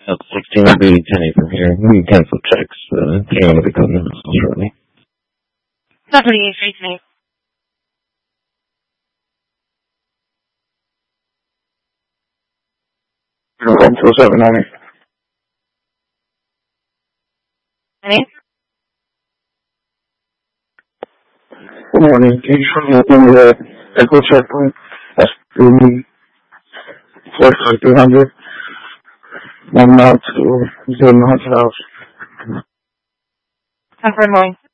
At 16 Booty Penny from here. We can cancel checks. Anyone will be coming shortly. Property is reasoning. 14790. Honey? Good morning. Can you show me the echo checkpoint? That's 300. 1 mile to the house. Confirm morning.